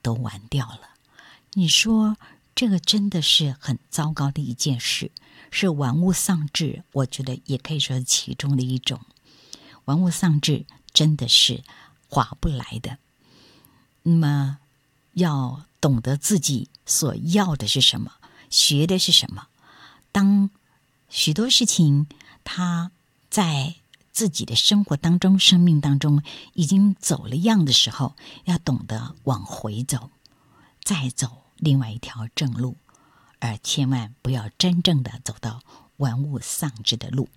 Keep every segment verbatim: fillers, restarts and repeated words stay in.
都玩掉了。你说这个真的是很糟糕的一件事，是玩物丧志，我觉得也可以说是其中的一种。玩物丧志真的是划不来的。那么要懂得自己所要的是什么，学的是什么。当许多事情它在自己的生活当中、生命当中已经走了样的时候，要懂得往回走，再走另外一条正路，而千万不要真正的走到玩物丧志的路。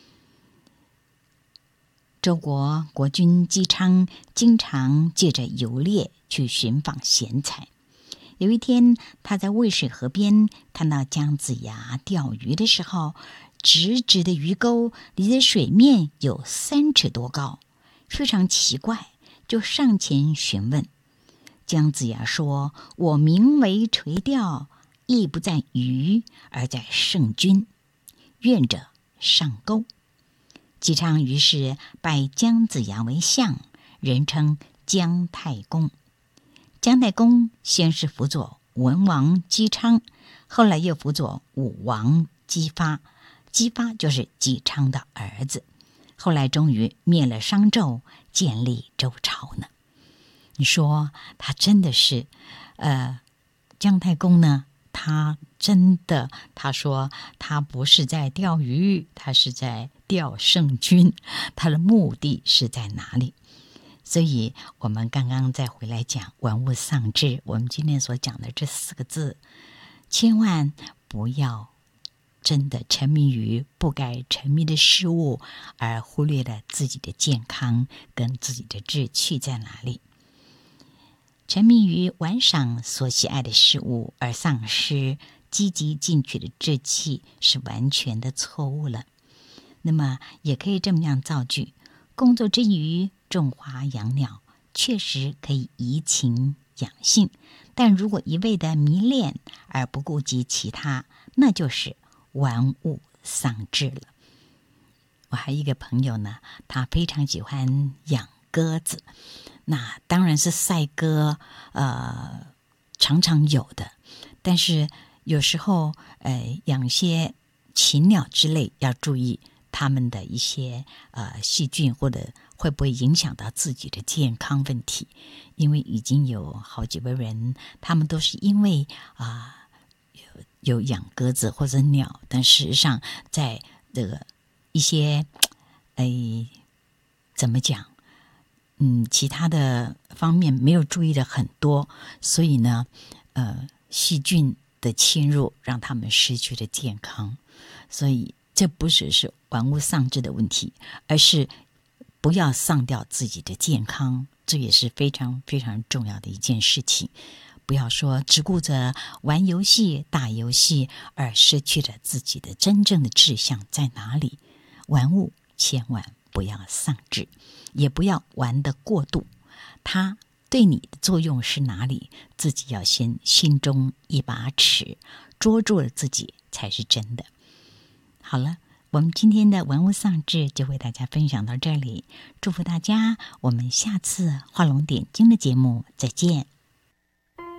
周国国君姬昌经常借着游猎去寻访贤才。有一天，他在渭水河边看到姜子牙钓鱼的时候，直直的鱼钩离着水面有三尺多高，非常奇怪，就上前询问。姜子牙说：“我名为垂钓，意不在鱼，而在圣君，愿者上钩。”姬昌于是拜姜子牙为相，人称姜太公。姜太公先是辅佐文王姬昌，后来又辅佐武王姬发。姬发就是姬昌的儿子，后来终于灭了商纣，建立周朝呢。你说他真的是，呃，姜太公呢？他真的，他说他不是在钓鱼，他是在钓圣君，他的目的是在哪里？所以我们刚刚再回来讲玩物丧志，我们今天所讲的这四个字，千万不要真的沉迷于不该沉迷的事物，而忽略了自己的健康跟自己的志趣在哪里。沉迷于玩赏所喜爱的事物而丧失积极进取的志气，是完全的错误了。那么也可以这么样造句：工作之余种花养鸟，确实可以怡情养性，但如果一味的迷恋而不顾及其他，那就是玩物丧志了。我还有一个朋友呢，他非常喜欢养鸽子，那当然是赛鸽，呃，常常有的。但是有时候，呃，养些禽鸟之类，要注意它们的一些呃细菌，或者会不会影响到自己的健康问题。因为已经有好几位人，他们都是因为啊、呃、有有养鸽子或者鸟，但事实上在这个一些，哎，怎么讲？嗯，其他的方面没有注意的很多，所以呢，呃，细菌的侵入让他们失去了健康，所以这不只是玩物丧志的问题，而是不要丧掉自己的健康，这也是非常非常重要的一件事情。不要说只顾着玩游戏、打游戏，而失去了自己的真正的志向在哪里。玩物千万不要丧志，也不要玩得过度，它对你的作用是哪里，自己要先心中一把尺，捉住了自己才是真的。好了，我们今天的玩物丧志就为大家分享到这里，祝福大家，我们下次画龙点睛的节目再见。